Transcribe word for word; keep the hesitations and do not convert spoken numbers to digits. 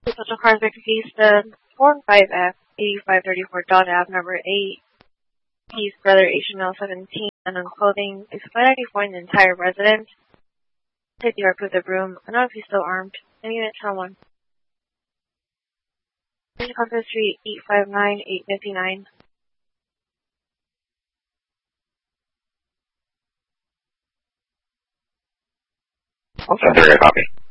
Social cars are case the four five F eighty-five thirty-four Dot Ave number eight. He's brother H M L seventeen and on clothing. Is flight I D for the entire residence. Take the arc with the broom. I don't know if he's still armed. Any unit someone. Concord Street eight five nine eight fifty-nine. I'll send her a copy.